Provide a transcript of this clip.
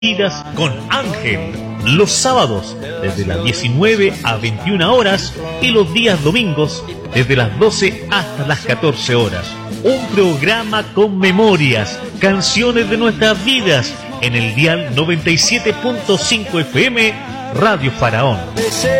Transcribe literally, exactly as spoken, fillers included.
Vidas con Ángel, los sábados desde las diecinueve a veintiuna horas y los días domingos desde las doce hasta las catorce horas. Un programa con memorias, canciones de nuestras vidas en el dial noventa y siete punto cinco F M Radio Faraón.